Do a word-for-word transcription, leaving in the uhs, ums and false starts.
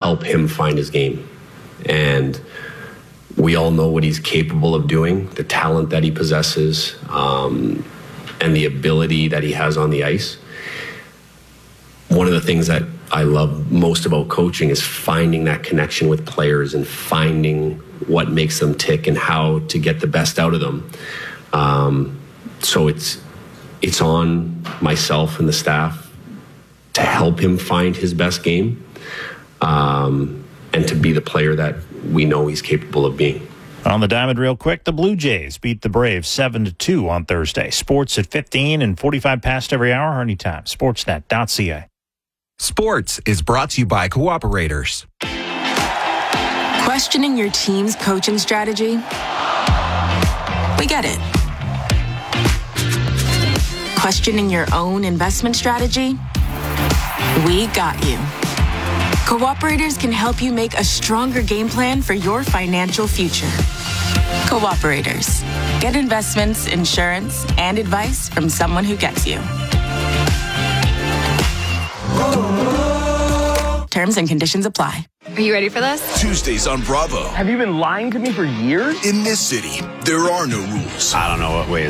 help him find his game. And we all know what he's capable of doing, the talent that he possesses, um, and the ability that he has on the ice. One of the things that I love most about coaching is finding that connection with players and finding what makes them tick and how to get the best out of them. Um, so it's it's on myself and the staff to help him find his best game, um, and to be the player that we know he's capable of being. On the diamond real quick, the Blue Jays beat the Braves seven to two on Thursday. Sports at fifteen and forty-five past every hour or anytime. Sportsnet dot c a. Sports is brought to you by Cooperators. Questioning your team's coaching strategy? We get it. Questioning your own investment strategy? We got you. Cooperators can help you make a stronger game plan for your financial future. Cooperators. Get investments, insurance, and advice from someone who gets you. Terms and conditions apply. Are you ready for this? Tuesdays on Bravo. Have you been lying to me for years? In this city, there are no rules. I don't know what way